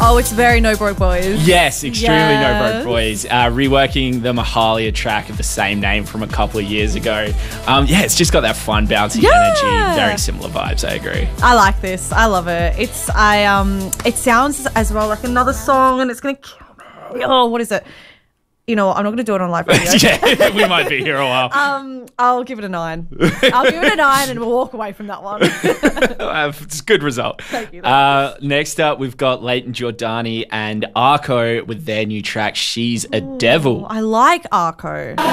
Oh, it's very No Broke Boys. Yes, extremely Yes. No Broke Boys. Reworking the Mahalia track of the same name from a couple of years ago. Yeah, it's just got that fun, bouncy energy. Very similar vibes, I agree. I like this. I love it. It sounds as well like another song, and it's gonna kill me. Oh, what is it? You know what? I'm not gonna do it on live radio. Yeah, we might be here a while. I'll give it a 9. I'll give it a 9 and we'll walk away from that one. It's a good result. Thank you. Next up, we've got Leighton Giordani and Arco with their new track, She's a Devil. I like Arco.